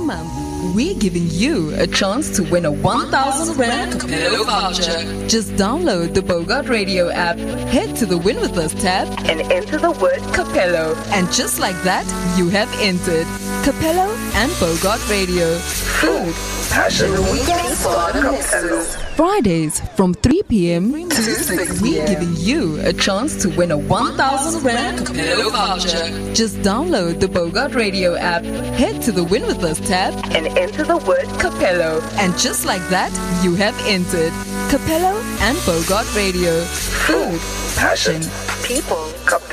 month, we're giving you a chance to win a 1,000 Rand Capello voucher. Just download the Bogart Radio app, head to the Win With Us tab, and enter the word Capello. And just like that, you have entered Capello and Bogart Radio. Food, passion, weekends for Capello. Fridays from 3 p.m. to 6 p.m. We're giving you a chance to win a 1,000 Rand Capello voucher. Just download the Bogart Radio app, head to the Win With Us tab, and enter the word Capello. And just like that, you have entered Capello and Bogart Radio. Food, passion, people, Capello.